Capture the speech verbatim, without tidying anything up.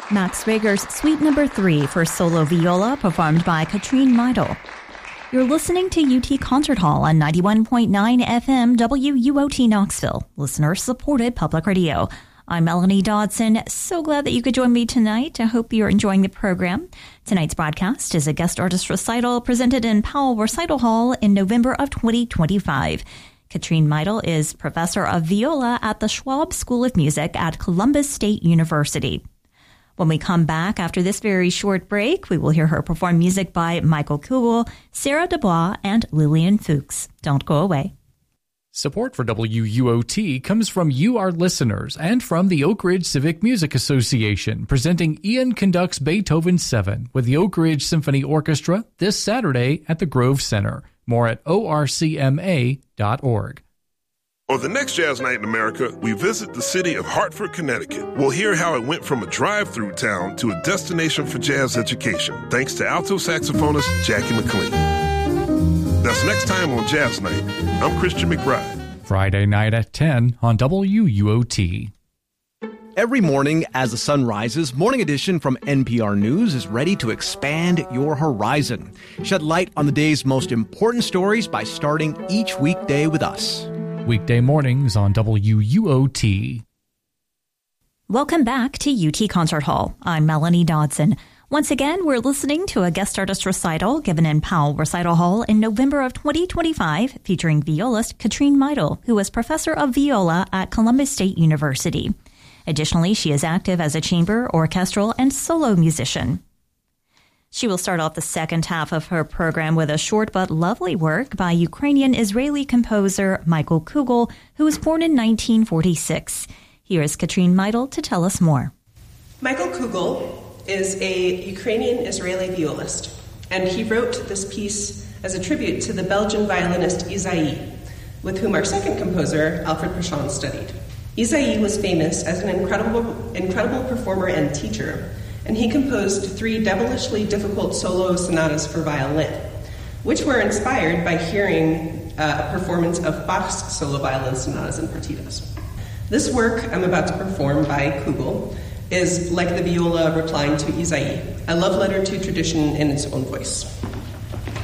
Max Reger's Suite Number three for solo viola performed by Katrine Meidel. You're listening to U T Concert Hall on ninety-one point nine F M W U O T Knoxville, listener-supported public radio. I'm Melanie Dodson. So glad that you could join me tonight. I hope you're enjoying the program. Tonight's broadcast is a guest artist recital presented in Powell Recital Hall in November of twenty twenty-five. Katrine Meidel is professor of viola at the Schwab School of Music at Columbus State University. When we come back after this very short break, we will hear her perform music by Michael Kugel, Sarah Dubois, and Lillian Fuchs. Don't go away. Support for W U O T comes from you, our listeners, and from the Oak Ridge Civic Music Association, presenting Ian Conducts Beethoven seven with the Oak Ridge Symphony Orchestra this Saturday at the Grove Center. More at O R C M A dot org. On the next Jazz Night in America, we visit the city of Hartford, Connecticut. We'll hear how it went from a drive-through town to a destination for jazz education, thanks to alto saxophonist Jackie McLean. That's next time on Jazz Night. I'm Christian McBride. Friday night at ten on W U O T. Every morning as the sun rises, Morning Edition from N P R News is ready to expand your horizon. Shed light on the day's most important stories by starting each weekday with us. Weekday mornings on W U O T. Welcome back to U T Concert Hall. I'm Melanie Dodson. Once again, we're listening to a guest artist recital given in Powell Recital Hall in November of twenty twenty-five, featuring violist Katrine Meidel, who is professor of viola at Columbus State University. Additionally, she is active as a chamber, orchestral, and solo musician. She will start off the second half of her program with a short but lovely work by Ukrainian-Israeli composer Michael Kugel, who was born in nineteen forty-six. Here is Katrine Meidel to tell us more. Michael Kugel is a Ukrainian-Israeli violist, and he wrote this piece as a tribute to the Belgian violinist Isaïe, with whom our second composer, Alfred Pachon, studied. Isaïe was famous as an incredible, incredible performer and teacher, and he composed three devilishly difficult solo sonatas for violin, which were inspired by hearing uh, a performance of Bach's solo violin sonatas and partitas. This work I'm about to perform by Kugel is like the viola replying to Isaïe, a love letter to tradition in its own voice.